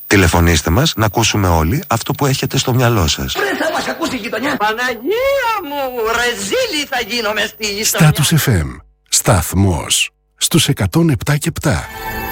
Τηλεφωνήστε μας να ακούσουμε όλοι αυτό που έχετε στο μυαλό σας. Ρε, θα μας ακούσει η γειτονιά. Παναγία μου, ρεζίλη θα γίνομαι στη γειτονιά. Status FM. Σταθμός στους 107 και 7.